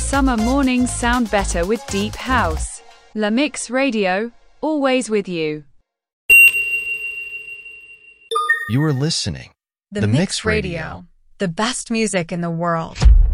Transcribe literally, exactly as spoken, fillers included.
summer mornings sound better with deep house. La Mix Radio, always with you. You are listening. The, The Mix, Mix Radio. Radio. The best music in the world.